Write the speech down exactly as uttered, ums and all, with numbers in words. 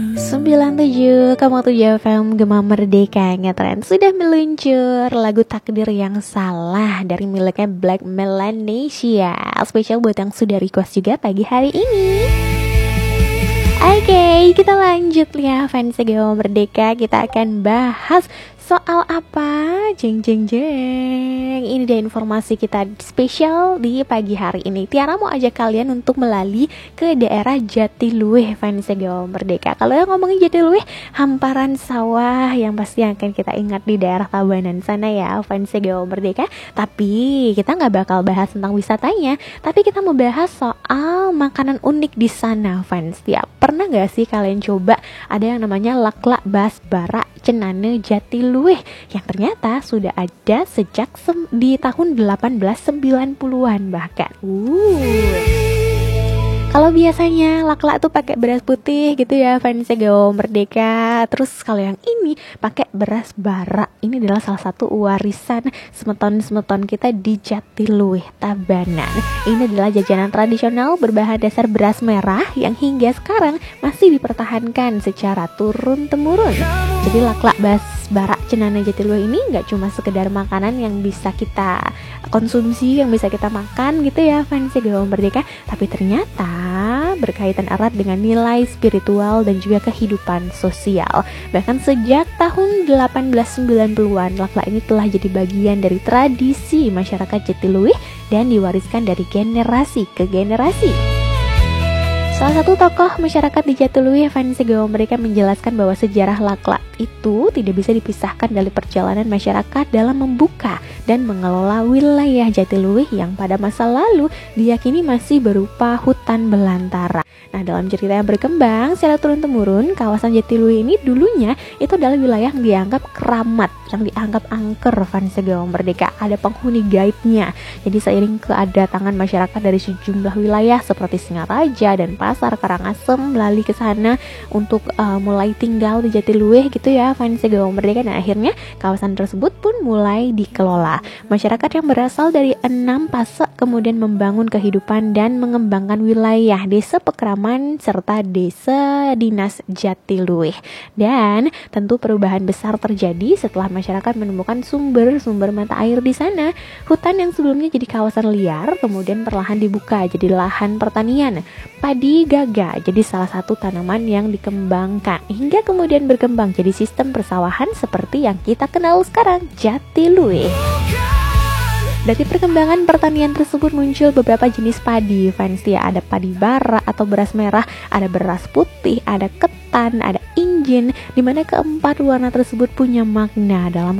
sembilan puluh tujuh koma tujuh F M Gema Merdeka ngetren sudah meluncur lagu Takdir Yang Salah dari miliknya Black Melanesia. Spesial buat yang sudah request juga pagi hari ini. Oke, okay, kita lanjut ya fans Gema Merdeka. Kita akan bahas soal apa? Jeng jeng jeng. Ini dia informasi kita spesial di pagi hari ini. Tiara mau ajak kalian untuk melali ke daerah Jatiluwih fans Gema Merdeka. Kalau yang ngomongin Jatiluwih, hamparan sawah yang pasti akan kita ingat di daerah Tabanan sana ya fans Gema Merdeka. Tapi kita nggak bakal bahas tentang wisatanya, tapi kita mau bahas soal makanan unik di sana fans. Tiap pernah nggak sih kalian coba ada yang namanya laklak basbara Cenane Jatiluwih yang ternyata sudah ada sejak sem- di tahun delapan belas sembilan puluhan bahkan. Uh. Kalau biasanya laklak tuh pakai beras putih gitu ya fans Gema Merdeka. Terus kalau yang ini pakai beras bara. Ini adalah salah satu warisan semeton-semeton kita di Jatiluwih Tabanan. Ini adalah jajanan tradisional berbahan dasar beras merah yang hingga sekarang masih dipertahankan secara turun-temurun. Jadi laklak basbara Cenane Jatiluwih ini nggak cuma sekedar makanan yang bisa kita konsumsi, yang bisa kita makan gitu ya fans Gema Merdeka, tapi ternyata berkaitan erat dengan nilai spiritual dan juga kehidupan sosial. Bahkan sejak tahun delapan belas sembilan puluhan, laklak ini telah jadi bagian dari tradisi masyarakat Jatiluwih dan diwariskan dari generasi ke generasi. Salah satu tokoh masyarakat di Jatiluwih fans Gema Merdeka menjelaskan bahwa sejarah laklak itu tidak bisa dipisahkan dari perjalanan masyarakat dalam membuka dan mengelola wilayah Jatiluwih yang pada masa lalu diyakini masih berupa hutan belantara. Nah, dalam cerita yang berkembang secara turun-temurun, kawasan Jatiluwih ini dulunya itu adalah wilayah yang dianggap keramat, yang dianggap angker fans Gema Merdeka. Ada penghuni gaibnya. Jadi seiring kedatangan masyarakat dari sejumlah wilayah seperti Singaraja dan Pasar Karangasem melalui ke sana untuk uh, mulai tinggal di Jatiluwih gitu ya fans Gema Merdeka, dan akhirnya kawasan tersebut pun mulai dikelola. Masyarakat yang berasal dari enam fase kemudian membangun kehidupan dan mengembangkan wilayah desa Pekraman serta desa dinas Jatiluwih. Dan tentu perubahan besar terjadi setelah masyarakat menemukan sumber-sumber mata air di sana. Hutan yang sebelumnya jadi kawasan liar kemudian perlahan dibuka jadi lahan pertanian. Padi gaga jadi salah satu tanaman yang dikembangkan hingga kemudian berkembang jadi sistem persawahan seperti yang kita kenal sekarang, Jatiluwih. Dari perkembangan pertanian tersebut muncul beberapa jenis padi fans ya. Ada padi bara atau beras merah, ada beras putih, ada ketan, ada injin, dimana keempat warna tersebut punya makna dalam